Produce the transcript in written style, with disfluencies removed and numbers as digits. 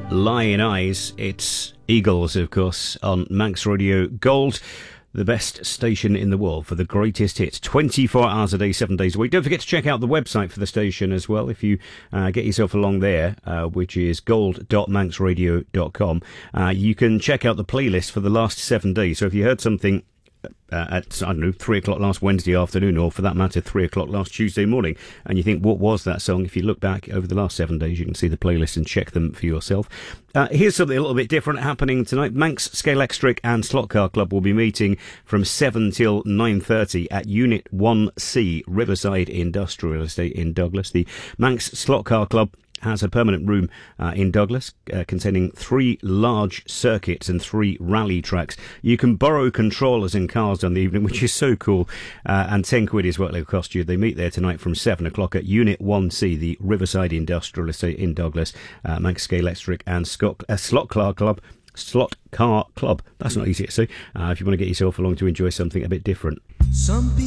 Lion Eyes. It's Eagles, of course, on Manx Radio Gold, the best station in the world for the greatest hits, 24 hours a day, 7 days a week. Don't forget to check out the website for the station as well if you get yourself along there, which is gold.manxradio.com. You can check out the playlist for the last 7 days. So if you heard something at, 3 o'clock last Wednesday afternoon, or for that matter 3 o'clock last Tuesday morning, and you think, what was that song? If you look back over the last 7 days, you can see the playlist and check them for yourself. Here's something a little bit different happening tonight. Manx Scalextric and Slot Car Club will be meeting from 7 till 9:30 at Unit 1C, Riverside Industrial Estate in Douglas. The Manx Slot Car Club has a permanent room in Douglas containing 3 large circuits and 3 rally tracks. You can borrow controllers and cars on the evening, which is so cool, and £10 is what it'll cost you. They meet there tonight from 7 o'clock at Unit 1C, the Riverside Industrial Estate in Douglas. Manx Scalextric and Slot Car Club. Slot Car Club. That's not easy to say. If you want to get yourself along to enjoy something a bit different. Some